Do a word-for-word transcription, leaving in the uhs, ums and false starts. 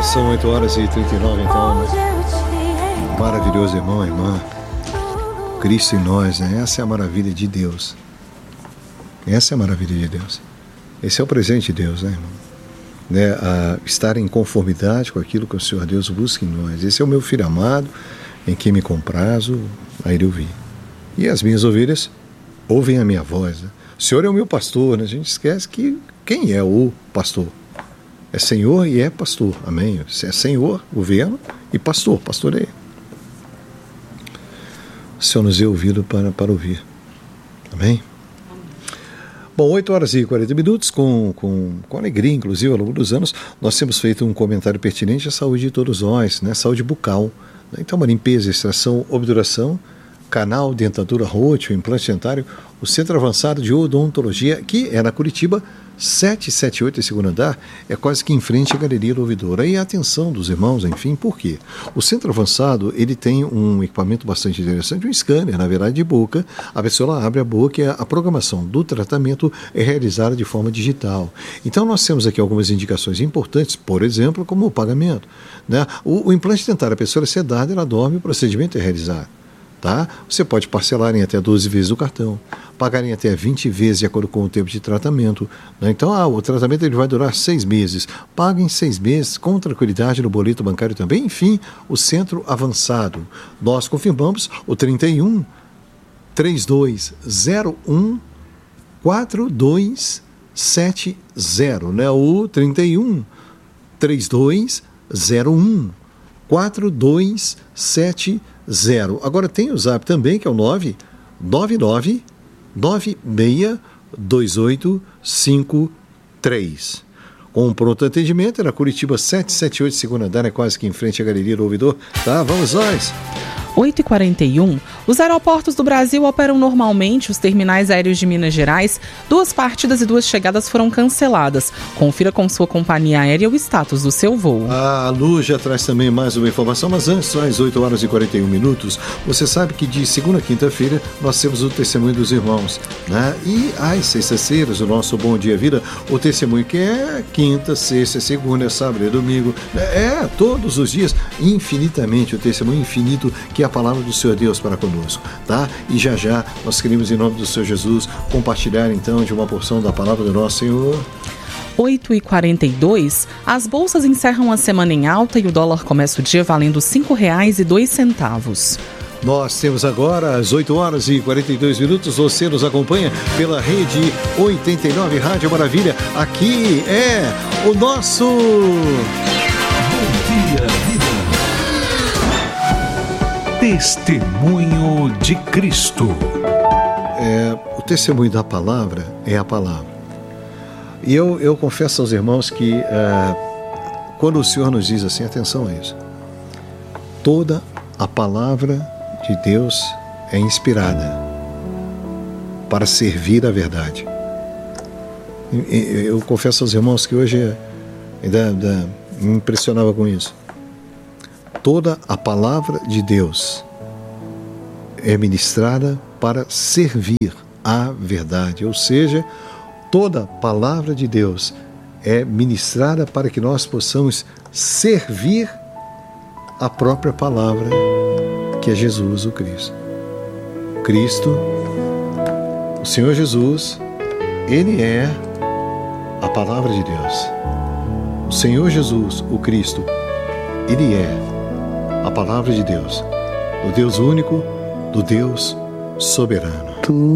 São oito horas e trinta e nove, então, né? Maravilhoso, irmão, irmã. Cristo em nós, né? Essa é a maravilha de Deus. Essa é a maravilha de Deus. Esse é o presente de Deus, né, irmão? Né? A estar em conformidade com aquilo que o Senhor Deus busca em nós. Esse é o meu filho amado, em quem me comprazo, a ele ouvi. E as minhas ovelhas ouvem a minha voz, né? O Senhor é o meu pastor, né? A gente esquece que quem é o pastor? É Senhor e é pastor, amém? É Senhor, governo, e pastor, pastoreio. O Senhor nos deu ouvido para, para ouvir, amém? Bom, oito horas e quarenta minutos, com, com, com alegria, inclusive, ao longo dos anos, nós temos feito um comentário pertinente à saúde de todos nós, né? Saúde bucal, né? Então, uma limpeza, extração, obturação, canal, dentadura, rôtio, implante dentário, o Centro Avançado de Odontologia, que é na Curitiba, setecentos e setenta e oito, em segundo andar, é quase que em frente à Galeria do Ouvidor. Aí a atenção dos irmãos, enfim, por quê? O Centro Avançado, ele tem um equipamento bastante interessante, um scanner, na verdade, de boca. A pessoa ela abre a boca e a programação do tratamento é realizada de forma digital. Então nós temos aqui algumas indicações importantes, por exemplo, como o pagamento, né? O, o implante dentário, a pessoa é sedada, ela dorme, o procedimento é realizado. Tá? Você pode parcelar em até doze vezes o cartão, pagar em até vinte vezes de acordo com o tempo de tratamento, né? Então ah, o tratamento ele vai durar seis meses, paga em seis meses com tranquilidade no boleto bancário também. Enfim, o Centro Avançado, nós confirmamos o trinta e um, trinta e dois zero um, quatro dois sete zero, né? O trinta e um, trinta e dois zero um, quatro dois sete zero. Agora tem o Zap também, que é o nove nove nove nove seis dois oito cinco três. Com um pronto atendimento, é na Curitiba setecentos e setenta e oito, segundo andar, é quase que em frente à Galeria do Ouvidor. Tá, vamos nós! oito e quarenta e um, os aeroportos do Brasil operam normalmente. Os terminais aéreos de Minas Gerais, duas partidas e duas chegadas foram canceladas. Confira com sua companhia aérea o status do seu voo. A Lu já traz também mais uma informação, mas antes, às oito horas e quarenta e um minutos, você sabe que de segunda a quinta-feira nós temos o Testemunho dos Irmãos, né? E às sextas-feiras, o nosso Bom Dia Vida, o testemunho que é quinta, sexta, segunda, sábado e domingo, é todos os dias, infinitamente, o testemunho infinito que é a palavra do Senhor Deus para conosco, tá? E já já nós queremos, em nome do Senhor Jesus, compartilhar então de uma porção da palavra do nosso Senhor. oito e quarenta e dois, as bolsas encerram a semana em alta e o dólar começa o dia valendo cinco reais e dois centavos. Nós temos agora às oito horas e quarenta e dois minutos, você nos acompanha pela rede oitenta e nove Rádio Maravilha. Aqui é o nosso Bom Dia Vida. Testemunho de Cristo. É, o testemunho da palavra é a palavra. E eu, eu confesso aos irmãos que é, quando o Senhor nos diz assim, atenção a isso, toda a palavra de Deus é inspirada para servir a verdade. Eu confesso aos irmãos que hoje ainda, ainda me impressionava com isso. Toda a palavra de Deus é ministrada para servir a verdade, ou seja, toda a palavra de Deus é ministrada para que nós possamos servir a própria palavra, que é Jesus, o Cristo. Cristo, o Senhor Jesus, Ele é a palavra de Deus. O Senhor Jesus, o Cristo, Ele é a palavra de Deus, do Deus único, do Deus soberano.